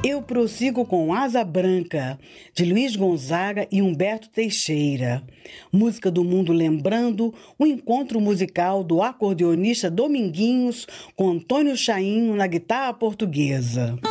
Eu prossigo com Asa Branca, de Luiz Gonzaga e Humberto Teixeira. Música do mundo lembrando o encontro musical do acordeonista Dominguinhos com Antônio Chainho na guitarra portuguesa.